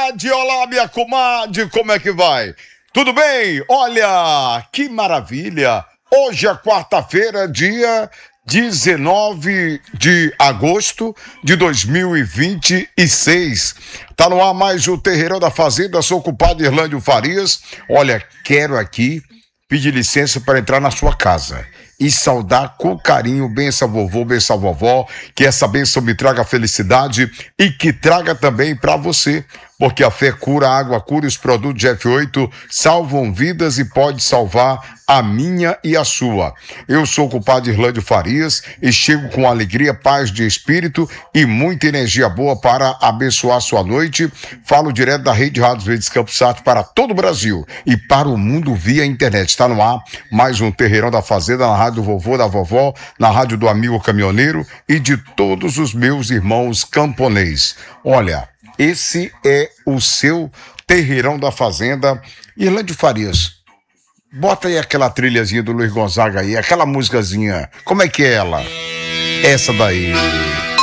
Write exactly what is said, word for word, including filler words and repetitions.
comadre, olá minha comadre, como é que vai? Tudo bem? Olha, que maravilha! Hoje é quarta-feira, dia dezenove de agosto de dois mil e vinte e seis. Tá no ar mais o Terreirão da Fazenda, sou o compadre Irlândio Farias. Olha, quero aqui pedir licença para entrar na sua casa e saudar com carinho, benção vovô, benção vovó, que essa benção me traga felicidade e que traga também para você, porque a fé cura, a água cura e os produtos de F oito salvam vidas e pode salvar a minha e a sua. Eu sou o compadre Irlândio Farias e chego com alegria, paz de espírito e muita energia boa para abençoar sua noite. Falo direto da Rede Rádios Verdes Campos Sat para todo o Brasil e para o mundo via internet. Está no ar mais um Terreirão da Fazenda na rádio do vovô, da vovó, na rádio do amigo caminhoneiro e de todos os meus irmãos camponês. Olha, esse é o seu Terreirão da Fazenda. Irlândio Farias, bota aí aquela trilhazinha do Luiz Gonzaga aí, aquela musicazinha. Como é que é ela? Essa daí.